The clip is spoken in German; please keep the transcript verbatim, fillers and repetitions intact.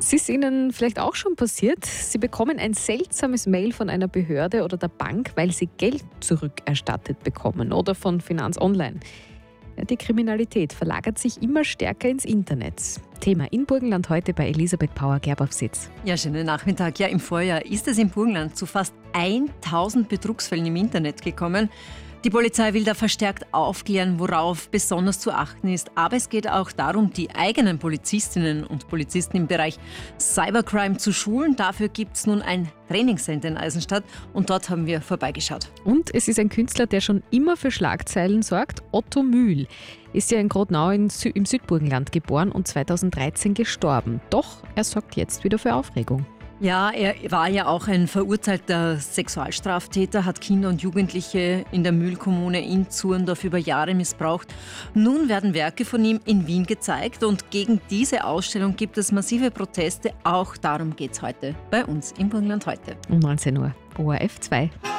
Es ist Ihnen vielleicht auch schon passiert, Sie bekommen ein seltsames Mail von einer Behörde oder der Bank, weil Sie Geld zurückerstattet bekommen oder von Finanz Online. Ja, die Kriminalität verlagert sich immer stärker ins Internet. Thema in Burgenland heute bei Elisabeth Pauer-Gerber-Sitz. Ja, schönen Nachmittag. Ja, im Vorjahr ist es im Burgenland zu fast tausend Betrugsfällen im Internet gekommen. Die Polizei will da verstärkt aufklären, worauf besonders zu achten ist. Aber es geht auch darum, die eigenen Polizistinnen und Polizisten im Bereich Cybercrime zu schulen. Dafür gibt es nun ein Trainingscenter in Eisenstadt und dort haben wir vorbeigeschaut. Und es ist ein Künstler, der schon immer für Schlagzeilen sorgt. Otto Mühl ist ja in Grodnau in Sü- im Südburgenland geboren und zweitausenddreizehn gestorben. Doch er sorgt jetzt wieder für Aufregung. Ja, er war ja auch ein verurteilter Sexualstraftäter, hat Kinder und Jugendliche in der Mühlkommune in Zurndorf über Jahre missbraucht. Nun werden Werke von ihm in Wien gezeigt und gegen diese Ausstellung gibt es massive Proteste. Auch darum geht es heute bei uns im Burgenland heute. Um neunzehn Uhr, O R F zwei.